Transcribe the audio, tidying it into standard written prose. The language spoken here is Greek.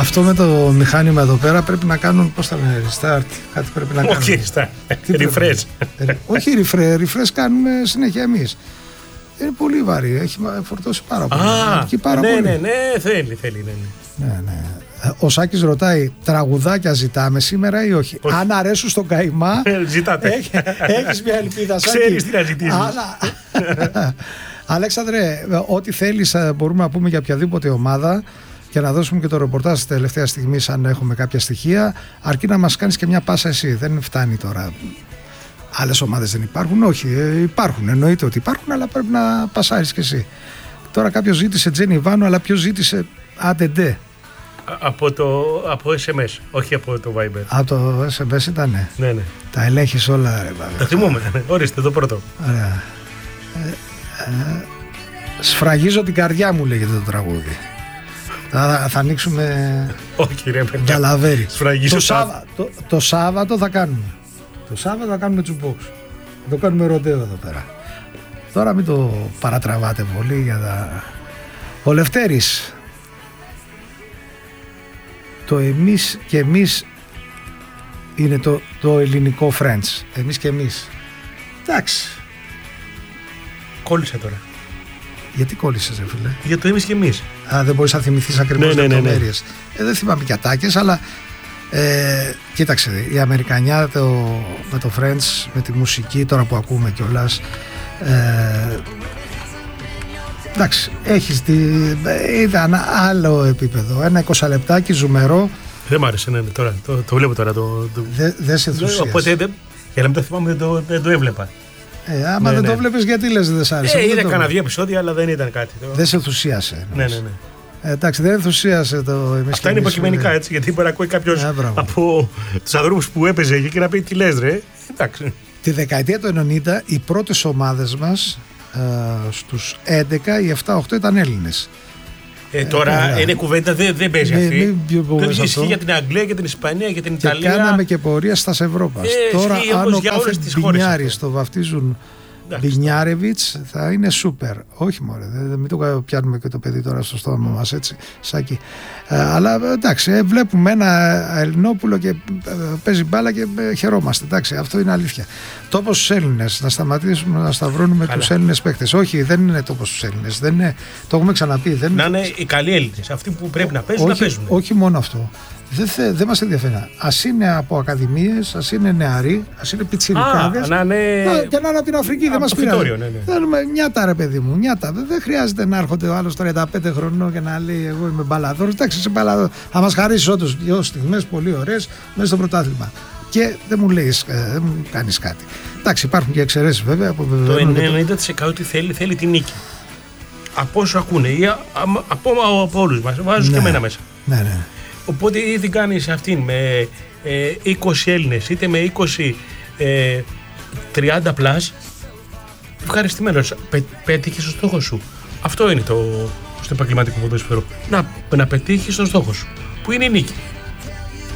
Αυτό με το μηχάνημα εδώ πέρα πρέπει να κάνουν, πώς θα λένε, restart, κάτι πρέπει να κάνουν. Όχι restart, refresh. Όχι refresh κάνουμε συνέχεια εμείς. Είναι πολύ βαρύ, έχει φορτώσει πάρα πολύ. Ναι, θέλει. Ναι. Ο Σάκης ρωτάει, τραγουδάκια ζητάμε σήμερα ή όχι? Αν αρέσουν στον καημά, ζητάτε. Έχεις μια ελπίδα, Σάκη. Ξέρεις τι να ζητήσεις. Αλέξανδρε, ό,τι θέλεις μπορούμε να πούμε για οποιαδήποτε ομάδα και να δώσουμε και το ρεπορτάζ στη τελευταία στιγμή αν έχουμε κάποια στοιχεία, αρκεί να μας κάνεις και μια πάσα εσύ. Δεν φτάνει τώρα. Άλλες ομάδες δεν υπάρχουν? Όχι, υπάρχουν, εννοείται ότι υπάρχουν, αλλά πρέπει να πασάρεις και εσύ. Τώρα κάποιος ζήτησε Τζένι Βάνου, αλλά ποιος ζήτησε ADD? Από SMS, όχι από το Viber. Από το SMS ήτανε. Ναι. Τα ελέγχεις όλα, ρε. Τα θυμόμαι, ορίστε το πρώτο. Ωραία. Σφραγίζω την καρδιά μου, λέγεται το τραγούδι. Θα ανοίξουμε. Όχι, ρε παιδιά. Καλαβέρι. Το Σάββατο θα κάνουμε. Το Σάββατο θα κάνουμε jukebox. Θα το κάνουμε ροντέο εδώ πέρα. Τώρα μην το παρατραβάτε πολύ για τα. Ο Λευτέρης. Το εμείς και εμείς είναι το ελληνικό Friends. Εμείς και εμείς. Εντάξει. Κόλλησε τώρα. Γιατί κόλλησες, ρε φίλε? Για το εμείς και εμείς. Δεν μπορείς να θυμηθείς ακριβώς λεπτομέρειες. Δεν θυμάμαι και ατάκες, αλλά κοίταξε, η Αμερικανιά με το Friends, με τη μουσική τώρα που ακούμε κιόλας, εντάξει, ήταν άλλο επίπεδο. Ένα 20 λεπτάκι ζουμερό. Δεν μ' άρεσε, ναι, τώρα. Το βλέπω τώρα. Δεν σε ενθουσίασε. Οπότε, για να μην το θυμάμαι, δεν το έβλεπα. Άμα δεν το βλέπεις, γιατί λες δεν σ' άρεσε? Είδα κανένα 2 επεισόδια, αλλά δεν ήταν κάτι. Δεν σε ενθουσίασε. Ναι. Εντάξει, δεν ενθουσίασε το εμείς. Αυτά είναι υποκειμενικά, έτσι, γιατί μπορεί να ακούει κάποιος από τους ανθρώπους που έπαιζε εκεί και να πει τι λες, ρε. Εντάξει. Τη δεκαετία του 90 οι πρώτες ομάδες στους 11, οι 7-8 ήταν Έλληνες. Τώρα είναι κουβέντα, δεν παίζει αυτή. Δεν ισχύει για την Αγγλία, για την Ισπανία, για την Ιταλία. Και κάναμε και πορεία στα Ευρώπας. Τώρα αν ο κάθε Μπινιάρης το βαφτίζουν Μπινιάρεβιτς, θα είναι σούπερ. Όχι μωρέ, μην το πιάνουμε και το παιδί τώρα στο στόμα μας, έτσι, Σάκη. Αλλά εντάξει, βλέπουμε ένα Ελληνόπουλο και παίζει μπάλα και χαιρόμαστε. Εντάξει, αυτό είναι αλήθεια. Τόπος στους Έλληνες, να σταματήσουμε να σταυρώνουμε τους Έλληνες παίκτες. Όχι, δεν είναι τόπος στους Έλληνες. Δεν είναι, το έχουμε ξαναπεί. Να είναι οι καλοί Έλληνες, αυτοί που πρέπει να παίζουν, να παίζουν. Όχι μόνο αυτό. Δεν μας ενδιαφέρει. Ας είναι από ακαδημίες, ας είναι νεαροί, ας είναι πιτσιρικάδες. Και να είναι από την Αφρική, δεν μας πειράζει. Θέλουμε νιάτα, ρε παιδί μου, νιάτα. Δεν χρειάζεται να έρχονται ο άλλος 35 χρονών και να λέει εγώ είμαι μπαλαδόρος. Εντάξει, είσαι μπαλαδόρος. Θα μας χαρίσεις όντως 2 στιγμές πολύ ωραίες μέσα στο πρωτάθλημα. Και δεν μου λέεις, δεν μου κάνεις κάτι. Εντάξει, υπάρχουν και εξαιρέσεις βέβαια. Το 90% τι θέλει τη νίκη. Από όσο ακούνε ή από όλους μας. Βάζουν και εμένα μέσα. Ναι. Οπότε είτε κάνεις αυτήν με 20 Έλληνες είτε με 20 30 πλάς, ευχαριστημένος, πέτυχες το στόχο σου. Αυτό είναι στο επαγγελματικό ποδόσφαιρο. Να πετύχεις τον στόχο σου, που είναι η νίκη.